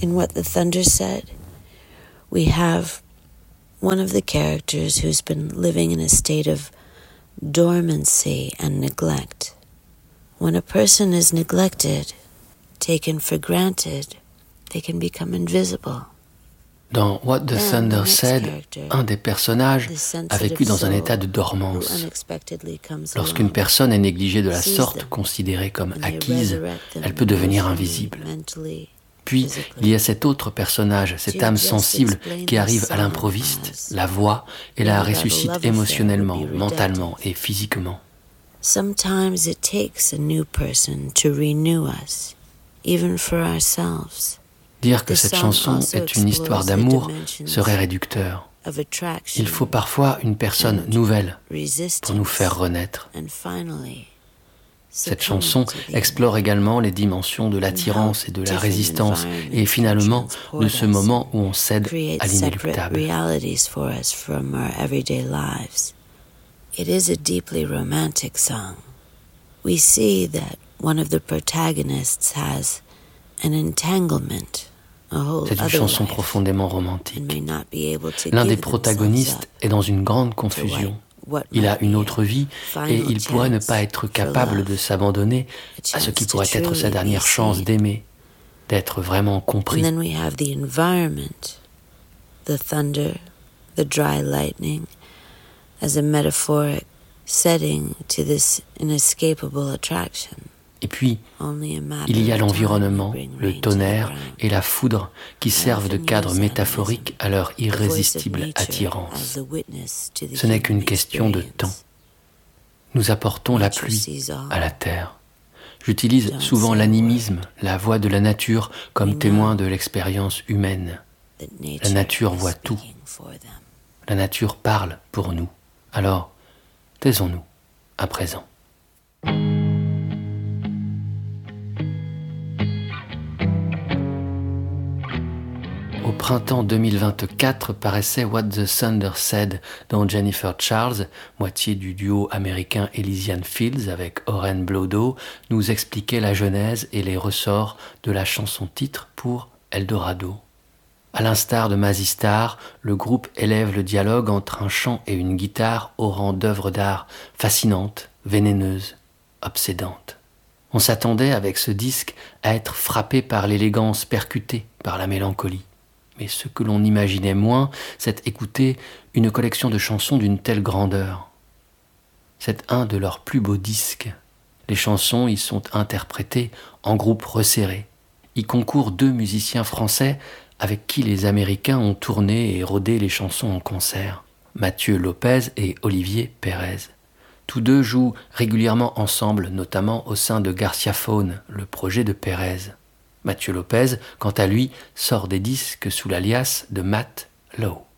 In What the Thunder Said, we have one of the characters who's been living in a state of dormancy and neglect. When a person is neglected, taken for granted, they can become invisible. Dans What the Thunder Said, un des personnages a vécu dans un état de dormance. Lorsqu'une personne est négligée de la sorte, considérée comme acquise, elle peut devenir invisible. Puis, il y a cet autre personnage, cette âme sensible qui arrive à l'improviste, la voit et la ressuscite émotionnellement, mentalement et physiquement. Sometimes it takes a new person to renew us, even for ourselves. Dire que cette chanson est une histoire d'amour serait réducteur. Il faut parfois une personne nouvelle pour nous faire renaître. Cette chanson explore également les dimensions de l'attirance et de la résistance et finalement de ce moment où on cède à l'inéluctable. It is a deeply romantic song. We see that one of the protagonists has an entanglement. C'est une chanson profondément romantique. L'un des protagonistes est dans une grande confusion. Il a une autre vie et il pourrait ne pas être capable de s'abandonner à ce qui pourrait être sa dernière chance d'aimer, d'être vraiment compris. And then we have the environment, the thunder, the dry lightning, as a metaphoric setting to this inescapable attraction. Et puis, il y a l'environnement, le tonnerre et la foudre qui servent de cadre métaphorique à leur irrésistible attirance. Ce n'est qu'une question de temps. Nous apportons la pluie à la terre. J'utilise souvent l'animisme, la voix de la nature, comme témoin de l'expérience humaine. La nature voit tout. La nature parle pour nous. Alors, taisons-nous à présent. Au printemps 2024 paraissait What the Thunder Said, dont Jennifer Charles, moitié du duo américain Elysian Fields avec Oren Blodo, nous expliquait la genèse et les ressorts de la chanson-titre pour Eldorado. À l'instar de Mazistar, le groupe élève le dialogue entre un chant et une guitare au rang d'œuvre d'art fascinante, vénéneuse, obsédante. On s'attendait avec ce disque à être frappé par l'élégance percutée, par la mélancolie. Mais ce que l'on imaginait moins, c'est écouter une collection de chansons d'une telle grandeur. C'est un de leurs plus beaux disques. Les chansons y sont interprétées en groupe resserré. Y concourent 2 musiciens français avec qui les Américains ont tourné et rodé les chansons en concert, Mathieu Lopez et Olivier Pérez. Tous 2 jouent régulièrement ensemble, notamment au sein de Garcia Phone, le projet de Pérez. Mathieu Lopez, quant à lui, sort des disques sous l'alias de Matt Lowe.